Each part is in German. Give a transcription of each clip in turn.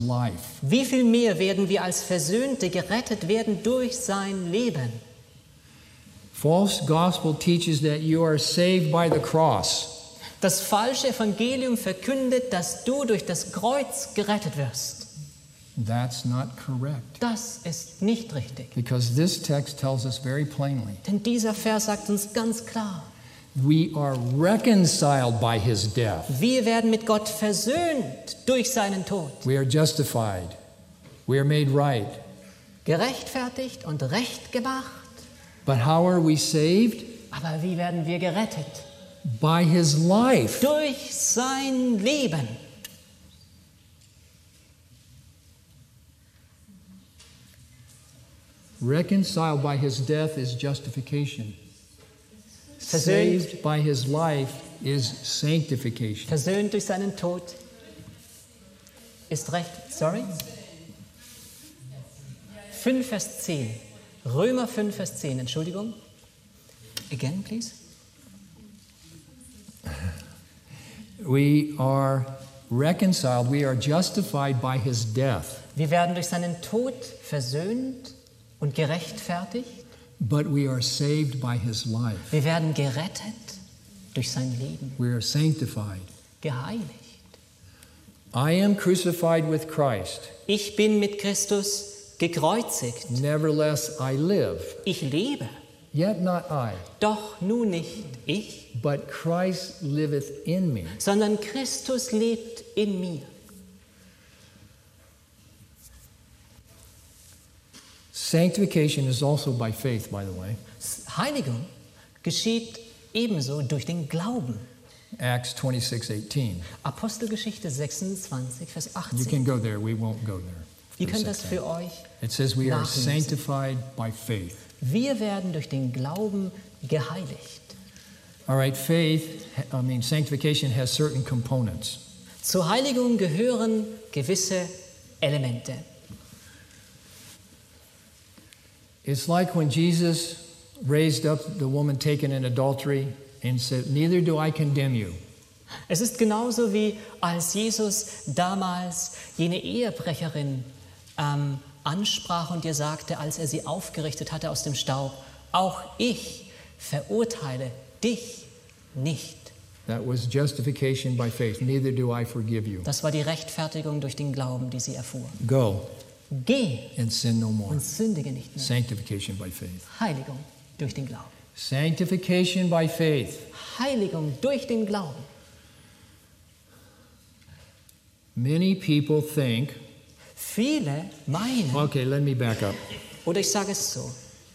life. Wie viel mehr werden wir als Versöhnte gerettet werden durch sein Leben? False gospel teaches that you are saved by the cross. Das falsche Evangelium verkündet, dass du durch das Kreuz gerettet wirst. That's not correct. Das ist nicht richtig. Because this text tells us very plainly, Denn dieser Vers sagt uns ganz klar, we are reconciled by his death. wir werden mit Gott versöhnt durch seinen Tod. We are justified. We are made right. Gerechtfertigt und recht gemacht. But how are we saved? Aber wie werden wir gerettet? By his life. Durch sein Leben. Reconciled by his death is justification. Versöhnt, Saved by his life is sanctification. versöhnt durch seinen Tod ist recht. Sorry? 5 Vers 10. Römer 5 Vers 10. Entschuldigung. Again, please. We are reconciled, we are justified by his death, Wir werden durch seinen Tod versöhnt und gerechtfertigt. but we are saved by his life. Wir werden gerettet durch sein Leben, We are sanctified. geheiligt. I am crucified with Christ. Ich bin mit Christus gekreuzigt. Nevertheless, I live. Ich lebe. Yet not I, Doch nun nicht ich, but Christ liveth in me. sondern Christus lebt in mir. Sanctification is also by faith, by the way. Heiligung geschieht ebenso durch den Glauben. Acts 26:18. Apostelgeschichte 26, Vers You 18. can go there, we won't go there. Ihr könnt das für euch. It says we are nachlesen. sanctified by faith. Wir werden durch den Glauben geheiligt. All right, sanctification has certain components. Zur Heiligung gehören gewisse Elemente. It's like when Jesus raised up the woman taken in adultery and said, "Neither do I condemn you." Es ist genauso wie als Jesus damals jene Ehebrecherin ansprach und ihr sagte, als er sie aufgerichtet hatte aus dem Staub, auch ich verurteile dich nicht. That was justification by faith. Neither do I forgive you. Das war die Rechtfertigung durch den Glauben, die sie erfuhr. Go Geh and sin no more. und sündige nicht mehr. Sanctification by faith. Heiligung durch den Glauben. Sanctification by faith. Heiligung durch den Glauben. Many people think, Viele meinen, okay, let me back up. oder ich sage es so,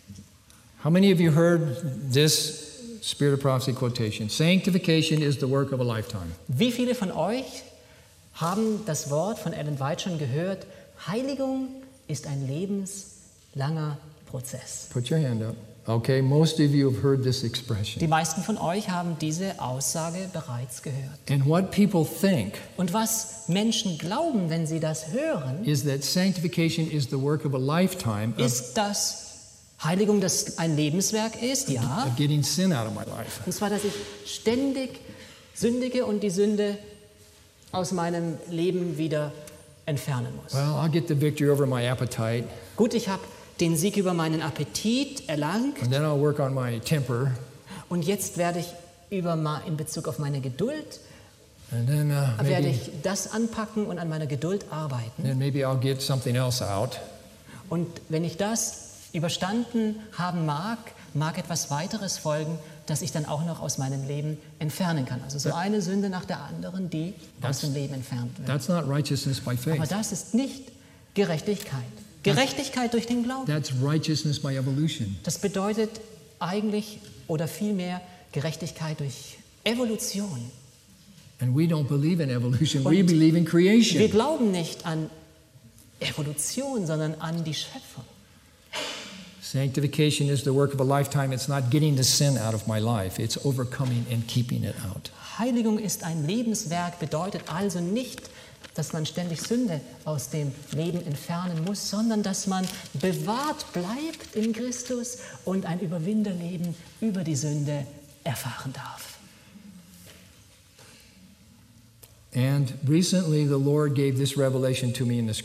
How many of you heard this Spirit of Prophecy quotation? Sanctification is the work of a lifetime. wie viele von euch haben das Wort von Ellen White schon gehört? Heiligung ist ein lebenslanger Prozess. Put your hand up. Okay, most of you have heard this Die expression. meisten von euch haben diese Aussage bereits gehört. And what people think Und was Menschen glauben, wenn sie das hören, is that sanctification is the work of a lifetime ist, dass Heiligung das ein Lebenswerk ist, ja. of getting sin out of my life. Und zwar, dass ich ständig sündige und die Sünde aus meinem Leben wieder entfernen muss. Well, I'll get the victory over my appetite, Gut, ich habe den Sieg über meinen Appetit erlangt and then I'll work on my temper, und jetzt werde ich in Bezug auf meine Geduld, and then werde ich das anpacken und an meiner Geduld arbeiten. maybe I'll get something else out. Und wenn ich das überstanden haben mag etwas weiteres folgen, das ich dann auch noch aus meinem Leben entfernen kann. Also so eine Sünde nach der anderen, die aus dem Leben entfernt wird. That's not righteousness by Aber faith. das ist nicht Gerechtigkeit. Gerechtigkeit durch den Glauben. That's righteousness by evolution. Das bedeutet eigentlich oder vielmehr Gerechtigkeit durch Evolution. And we don't believe in evolution, we Und believe in Wir creation. glauben nicht an Evolution, sondern an die Schöpfung. Sanctification is the work of a lifetime. It's not getting the sin out of my life, it's overcoming and keeping it out. Heiligung ist ein Lebenswerk, bedeutet also nicht, dass man ständig Sünde aus dem Leben entfernen muss, sondern dass man bewahrt bleibt in Christus und ein Überwinderleben über die Sünde erfahren darf. And recently the Lord gave this revelation to me in the